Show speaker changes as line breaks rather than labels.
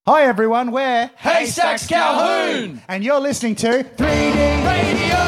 Hi everyone, we're
Haystacks Calhoun!
and you're listening to 3D
Radio!